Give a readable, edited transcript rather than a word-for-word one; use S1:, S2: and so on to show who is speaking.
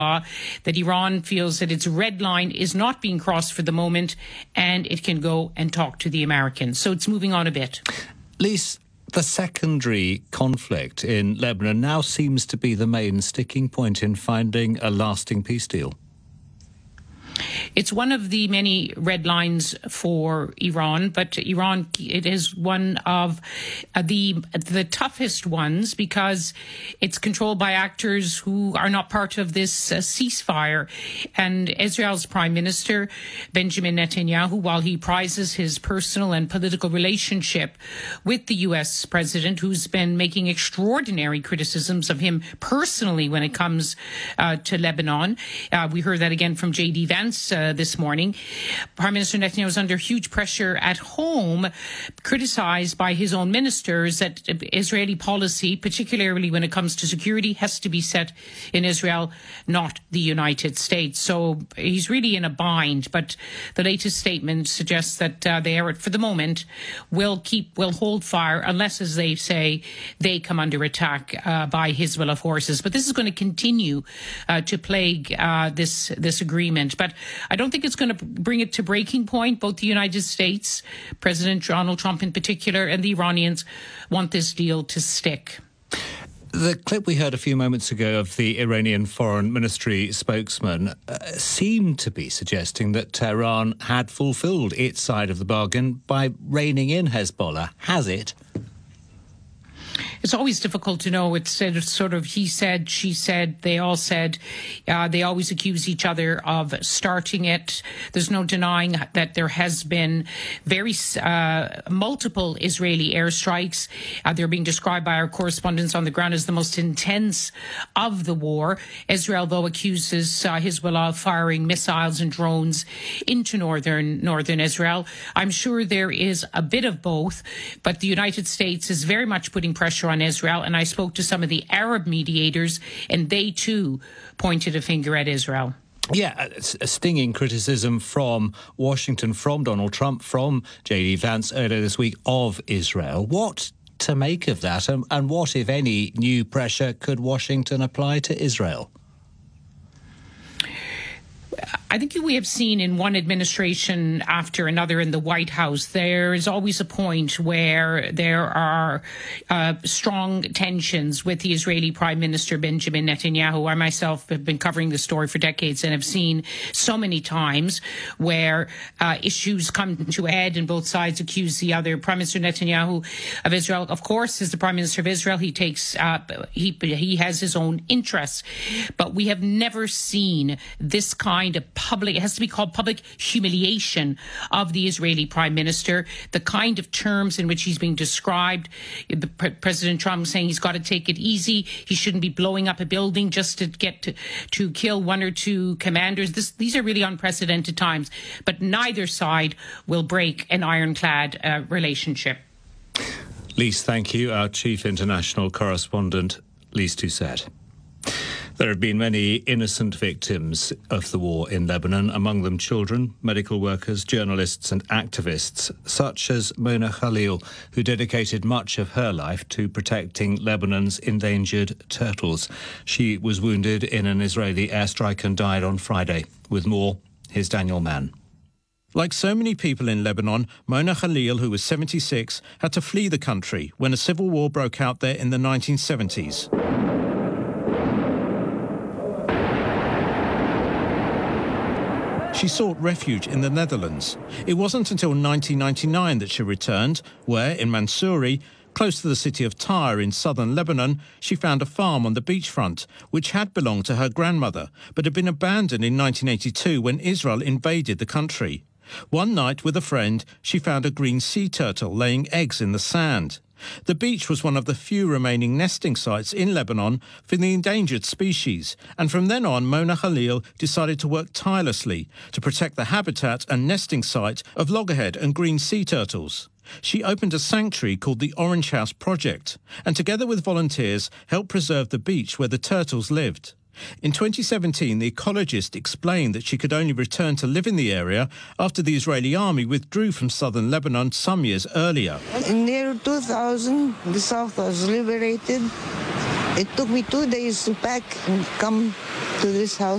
S1: that Iran feels that its red line is not being crossed for the moment and it can go and talk to the Americans. So it's moving on a bit.
S2: Lise, the secondary conflict in Lebanon now seems to be the main sticking point in finding a lasting peace deal.
S1: It's one of the many red lines for Iran, but Iran, it is one of the toughest ones because it's controlled by actors who are not part of this ceasefire. And Israel's Prime Minister, Benjamin Netanyahu, while he prizes his personal and political relationship with the U.S. president, who's been making extraordinary criticisms of him personally when it comes to Lebanon. We heard that again from J.D. Vance this morning. Prime Minister Netanyahu is under huge pressure at home, criticized by his own ministers that Israeli policy, particularly when it comes to security, has to be set in Israel, not the United States. So he's really in a bind. But the latest statement suggests that they are, for the moment, will hold fire unless, as they say, they come under attack by Hezbollah forces. But this is going to continue to plague this agreement. But I don't think it's going to bring it to breaking point. Both the United States, President Donald Trump in particular, and the Iranians want this deal to stick.
S2: The clip we heard a few moments ago of the Iranian Foreign Ministry spokesman seemed to be suggesting that Tehran had fulfilled its side of the bargain by reining in Hezbollah. Has it?
S1: It's always difficult to know. It's sort of he said, she said, they all said. They always accuse each other of starting it. There's no denying that there has been multiple Israeli airstrikes. They're being described by our correspondents on the ground as the most intense of the war. Israel, though, accuses Hezbollah of firing missiles and drones into northern Israel. I'm sure there is a bit of both, but the United States is very much putting pressure on Israel, and I spoke to some of the Arab mediators, and they too pointed a finger at Israel.
S2: Yeah, a stinging criticism from Washington, from Donald Trump, from J.D. Vance earlier this week of Israel. What to make of that, and what, if any, new pressure could Washington apply to Israel?
S1: I think we have seen in one administration after another in the White House, there is always a point where there are strong tensions with the Israeli Prime Minister Benjamin Netanyahu. I myself have been covering the story for decades and have seen so many times where issues come to a head and both sides accuse the other. Prime Minister Netanyahu of Israel, of course, is the Prime Minister of Israel. He takes he has his own interests, but we have never seen this kind of public, it has to be called public humiliation of the Israeli Prime Minister, the kind of terms in which he's being described. President Trump saying he's got to take it easy. He shouldn't be blowing up a building just to get to kill one or two commanders. These are really unprecedented times, but neither side will break an ironclad relationship.
S2: Lise, thank you. Our chief international correspondent, Lise Doucet. There have been many innocent victims of the war in Lebanon, among them children, medical workers, journalists and activists, such as Mona Khalil, who dedicated much of her life to protecting Lebanon's endangered turtles. She was wounded in an Israeli airstrike and died on Friday. With more, here's Daniel Mann.
S3: Like so many people in Lebanon, Mona Khalil, who was 76, had to flee the country when a civil war broke out there in the 1970s. She sought refuge in the Netherlands. It wasn't until 1999 that she returned, where, in Mansouri, close to the city of Tyre in southern Lebanon, she found a farm on the beachfront, which had belonged to her grandmother, but had been abandoned in 1982 when Israel invaded the country. One night, with a friend, she found a green sea turtle laying eggs in the sand. The beach was one of the few remaining nesting sites in Lebanon for the endangered species, and from then on Mona Khalil decided to work tirelessly to protect the habitat and nesting site of loggerhead and green sea turtles. She opened a sanctuary called the Orange House Project, and together with volunteers helped preserve the beach where the turtles lived. In 2017, the ecologist explained that she could only return to live in the area after the Israeli army withdrew from southern Lebanon some years earlier.
S4: In the year 2000, the south was liberated, It took me 2 days to pack and come to this house.